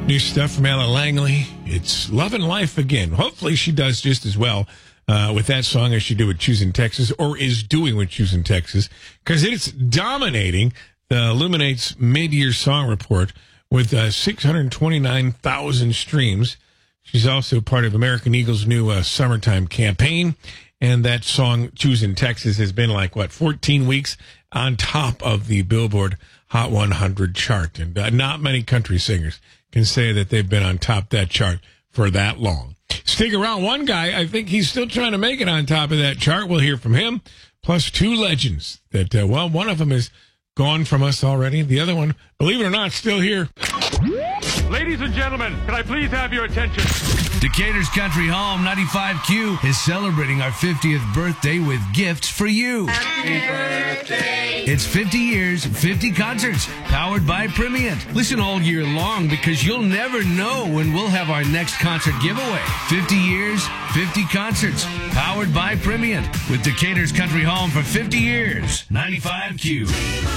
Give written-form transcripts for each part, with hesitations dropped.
New stuff from Ella Langley. It's Lovin' Life Again. Hopefully she does just as well with that song as she did with Choosing Texas, or is doing with Choosing Texas, because it's dominating the Illuminate's mid-year song report with 629,000 streams. She's also part of American Eagle's new summertime campaign, and that song, Choosing Texas, has been 14 weeks on top of the Billboard Hot 100 chart. And not many country singers can say that they've been on top that chart for that long. Stick around. One guy, I think he's still trying to make it on top of that chart. We'll hear from him, plus two legends that, one of them is gone from us already. The other one, believe it or not, still here. Ladies and gentlemen, can I please have your attention? Decatur's Country Home 95Q is celebrating our 50th birthday with gifts for you. Happy birthday. It's 50 years, 50 concerts, powered by Primient. Listen all year long because you'll never know when we'll have our next concert giveaway. 50 years, 50 concerts, powered by Primient. With Decatur's Country Home for 50 years. 95Q.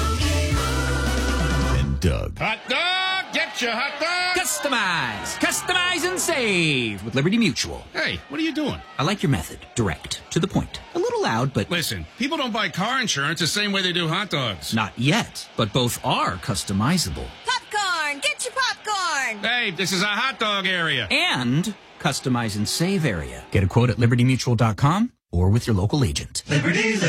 And Doug. Hot dog! Get your hot dog! Customize and save with Liberty Mutual. Hey, what are you doing? I like your method. Direct. To the point. A little loud, but... Listen, people don't buy car insurance the same way they do hot dogs. Not yet, but both are customizable. Popcorn! Get your popcorn! Hey, this is a hot dog area. And customize and save area. Get a quote at libertymutual.com or with your local agent. Liberty.